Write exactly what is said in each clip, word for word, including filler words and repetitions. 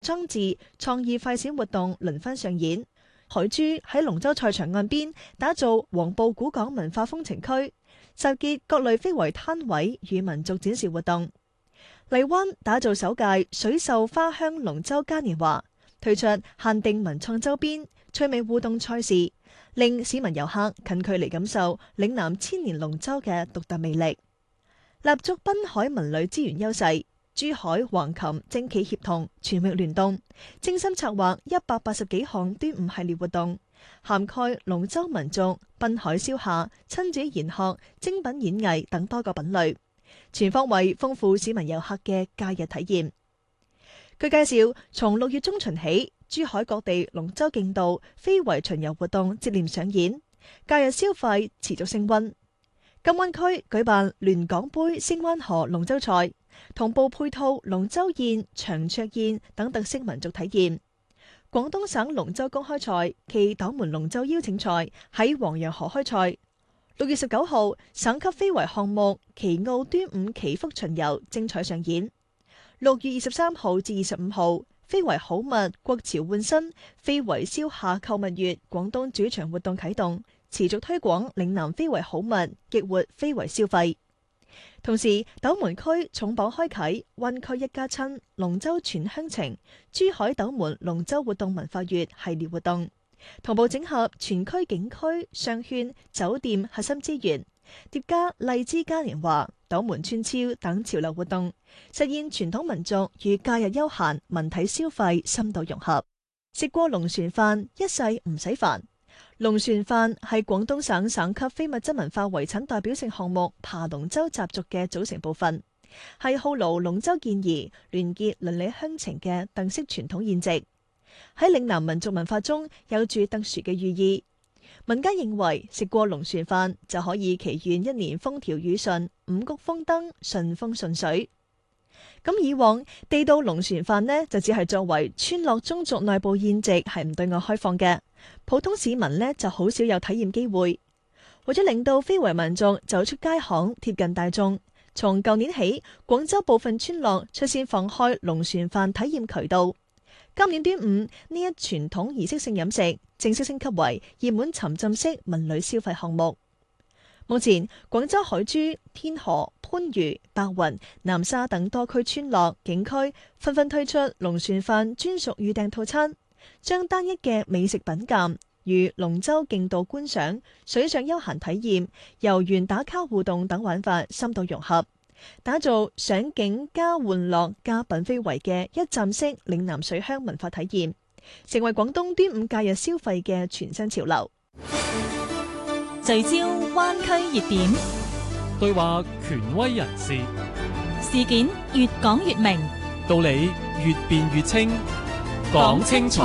裝置、創意快閃活動輪番上演。海珠喺龍舟賽場岸邊打造黃埔古港文化風情區，集結各類非遺攤位與民族展示活動。荔灣打造首屆水秀花香龍舟嘉年華，推出限定文創周邊、趣味互動賽事，令市民遊客近距離感受嶺南千年龍舟嘅獨特魅力。立足濱海文旅資源優勢，珠海橫琴正企協同全域聯動，精心策劃一百八十幾項端午系列活動，涵蓋龍舟民族、濱海消夏、親子研學、精品演藝等多個品類，全方位豐富市民遊客嘅假日體驗。據介紹，從六月中旬起，珠海各地龍舟競渡、非遺巡遊活動接連上演，假日消費持續升溫。金灣區舉辦聯港杯星灣河龍舟賽，同步配套龍舟宴、長桌宴等特色民族體驗。廣東省龍舟公開賽暨斗門龍舟邀請賽喺黃楊河開賽。六月十九號，省級非遺項目旗澳端午祈福巡遊精彩上演。六月二十三號至二十五號，非遺好物國潮換新、非遺消夏購物月廣東主場活動啟動，持續推廣嶺南非遺好物，激活非遺消費。同時，斗門區重磅開啟灣區一家親龍舟傳鄉情、珠海斗門龍舟活動文化月系列活動，同步整合全區景區、商圈、酒店核心資源，疊加荔枝嘉年華、斗門村超等潮流活動，實現傳統民族與假日休閒文體消費深度融合。食過龍船飯，一世唔使煩。龍船飯係廣東省省級非物質文化遺產代表性項目爬龍舟習俗嘅組成部分，係號勞龍舟健兒、聯結鄰里鄉情嘅特色傳統宴席，喺嶺南民族文化中有住特殊嘅寓意。民間認為食過龍船飯就可以祈願一年風調雨順、五穀豐登、順風順水。咁以往地道龍船飯呢，就只係作為村落宗族內部宴席，係唔對外開放嘅。普通市民呢，就好少有體驗機會。為咗令到非遺民族走出街巷，貼近大眾，從舊年起，廣州部分村落率先放開龍船飯體驗渠道。今年端午呢一傳統儀式性飲食正式升級為熱門沉浸式文旅消費項目。目前，廣州海珠、天河、番禺、白雲、南沙等多區村落景區紛紛推出龍船飯專屬預訂套餐，將單一嘅美食品鑑與龍舟競渡觀賞、水上休閒體驗、遊園打卡互動等玩法深度融合，打造賞景加玩樂加品非遺嘅一站式嶺南水鄉文化體驗，成為廣東端午假日消費嘅全新潮流。 聚焦灣區熱點， 對話權威人士， 事件越講越明， 道理越辯越清，講清楚，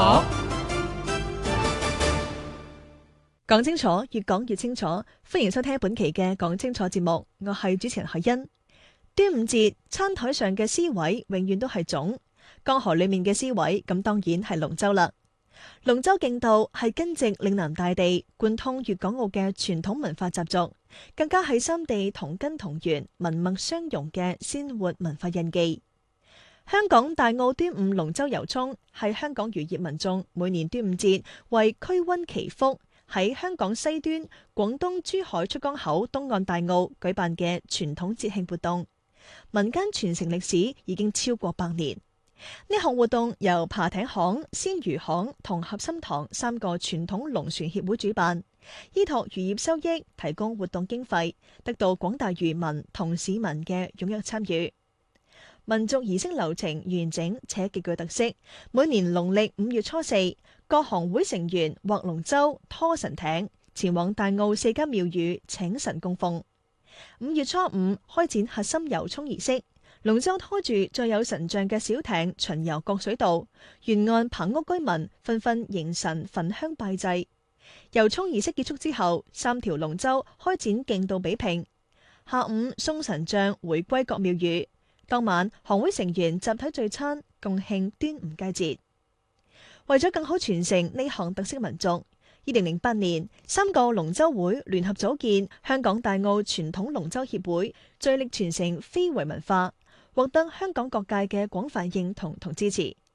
講清楚，越講越清楚。歡迎收聽本期嘅講清楚節目，我係主持人海欣。端午節餐台上嘅詩位永遠都係粽，江河裏面嘅詩位咁當然係龍舟啦。龍舟競渡係根植嶺南大地、貫通粵港澳嘅傳統文化習俗，更加係三地同根同源、文脈相融嘅鮮活文化印記。香港大澳端午龍舟遊涌係香港漁業民眾每年端午節為驅瘟祈福，喺香港西端廣東珠海出江口東岸大澳舉辦嘅傳統節慶活動，民間傳承歷史已經超過百年。呢項活動由爬艇行、鮮魚行同合心堂三個傳統龍船協會主辦，依託漁業收益提供活動經費，得到廣大漁民同市民嘅踴躍參與。民族儀式流程完整且極具特色，每年農曆五月初四，各行會成員劃龍舟、拖神艇前往大澳四間廟宇請神供奉。五月初五開展核心遊涌儀式。龍舟拖住載有神像嘅小艇巡遊各水道，沿岸棚屋居民紛紛迎神焚香拜祭。遊涌儀式結束之後，三條龍舟開展競渡比拼。下午送神像回歸各廟宇，當晚行會成員集體聚餐，共慶端午佳節。為咗更好傳承呢項特色民族，二零零八年三個龍舟會聯合組建香港大澳傳統龍舟協會，致力傳承非遺文化，獲得香港各界嘅廣泛認同同支持。